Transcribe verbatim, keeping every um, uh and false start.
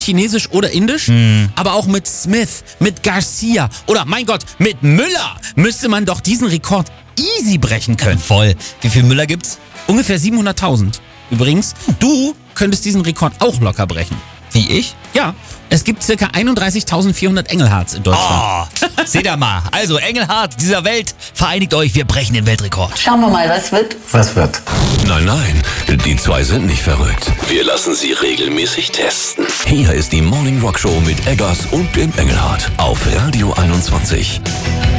Chinesisch oder Indisch, Hm. aber auch mit Smith, mit Garcia oder mein Gott, mit Müller müsste man doch diesen Rekord easy brechen können. Voll. Wie viel Müller gibt's? Ungefähr siebenhunderttausend. Übrigens, du könntest diesen Rekord auch locker brechen. Wie ich? Ja, es gibt circa einunddreißigtausendvierhundert Engelharts in Deutschland. Oh, seht ihr mal. Also Engelhart dieser Welt, vereinigt euch, wir brechen den Weltrekord. Schauen wir mal, was wird. Was wird? Nein, nein, die zwei sind nicht verrückt. Wir lassen sie regelmäßig testen. Hier ist die Morning Rock Show mit Eggers und dem Engelhart auf Radio einundzwanzig.